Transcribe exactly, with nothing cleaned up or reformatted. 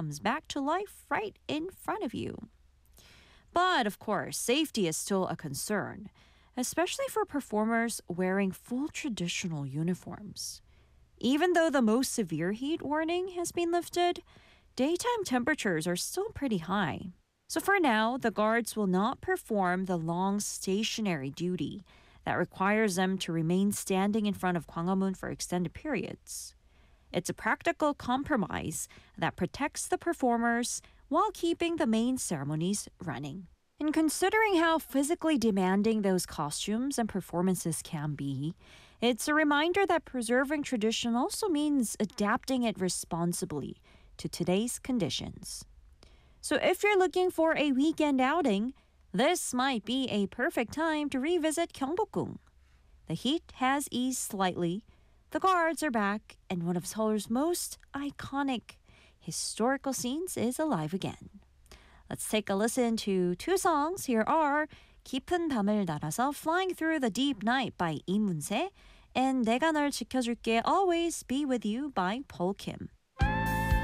comes back to life right in front of you. But of course, safety is still a concern, especially for performers wearing full traditional uniforms. Even though the most severe heat warning has been lifted, daytime temperatures are still pretty high. So for now, the guards will not perform the long stationary duty that requires them to remain standing in front of Gwanghwamun for extended periods. It's a practical compromise that protects the performers while keeping the main ceremonies running. And considering how physically demanding those costumes and performances can be, it's a reminder that preserving tradition also means adapting it responsibly to today's conditions. So if you're looking for a weekend outing, this might be a perfect time to revisit Gyeongbokgung. The heat has eased slightly, the guards are back, and one of Seoul's most iconic historical scenes is alive again. Let's take a listen to two songs. Here are 깊은 밤을 날아서 Flying Through the Deep Night by 이문세 and 내가 널 지켜줄게 Always Be With You by Paul Kim.